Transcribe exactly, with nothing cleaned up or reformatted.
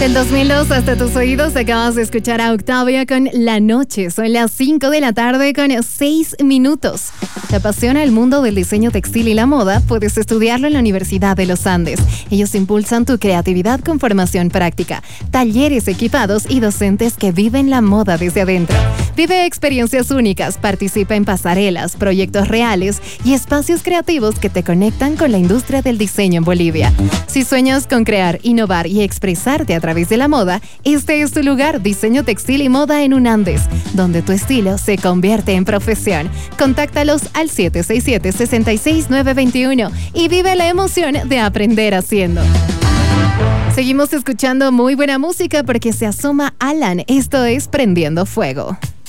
Del dos mil dos hasta tus oídos acabas de escuchar a Octavia con La Noche. Son las cinco de la tarde con seis minutos. ¿Te apasiona el mundo del diseño textil y la moda? Puedes estudiarlo en la Universidad de los Andes. Ellos impulsan tu creatividad con formación práctica, talleres equipados y docentes que viven la moda desde adentro. Vive experiencias únicas, participa en pasarelas, proyectos reales y espacios creativos que te conectan con la industria del diseño en Bolivia. Si sueñas con crear, innovar y expresarte a través de la moda, este es tu lugar. Diseño textil y moda en UNANDES, donde tu estilo se convierte en profesión. Contáctalos al siete seis siete, seis seis nueve dos uno y vive la emoción de aprender haciendo. Seguimos escuchando muy buena música porque se asoma Alan. Esto es Prendiendo Fuego.